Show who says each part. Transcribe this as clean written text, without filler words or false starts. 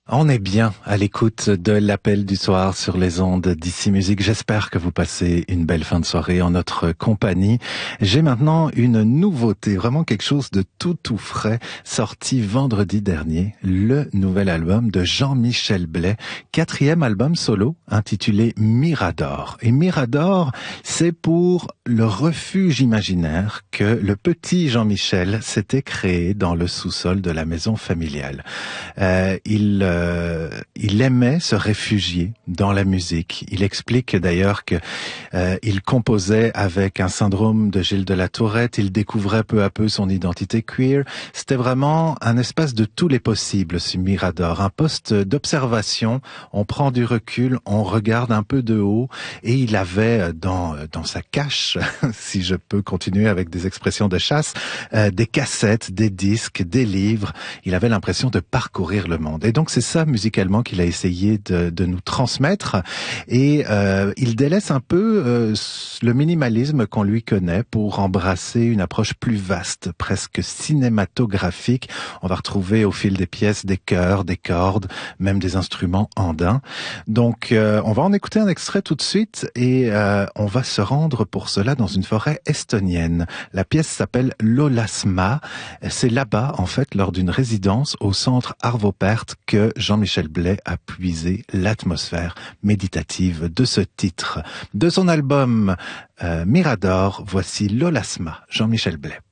Speaker 1: On est bien à l'écoute de l'appel du soir sur les ondes d'Ici Musique. J'espère que vous passez une belle fin de soirée en notre compagnie. J'ai maintenant une nouveauté, vraiment quelque chose de tout frais, sorti vendredi dernier, le nouvel album de Jean-Michel Blais, 4e album solo intitulé Mirador. Et Mirador, c'est pour le refuge imaginaire que le petit Jean-Michel s'était créé dans le sous-sol de la maison familiale. Il aimait se réfugier dans la musique. Il explique d'ailleurs que il composait avec un syndrome de Gilles de la Tourette. Il découvrait peu à peu son identité queer. C'était vraiment un espace de tous les possibles, ce Mirador, un poste d'observation. On prend du recul, on regarde un peu de haut, et il avait dans sa cache, si je peux continuer avec des expressions de chasse, des cassettes, des disques, des livres. Il avait l'impression de parcourir le monde. Et donc c'est ça musicalement qu'il a essayé de nous transmettre. Et il délaisse un peu le minimalisme qu'on lui connaît pour embrasser une approche plus vaste, presque cinématographique. On va retrouver au fil des pièces des chœurs, des cordes, même des instruments andins. Donc on va en écouter un extrait tout de suite et on va se rendre pour cela dans une forêt estonienne. La pièce s'appelle Lolasma. C'est là-bas, en fait, lors d'une résidence au centre Arvo Pärt, que Jean-Michel Blais a puisé l'atmosphère méditative de ce titre. De son album Mirador, voici Lolasma, Jean-Michel Blais.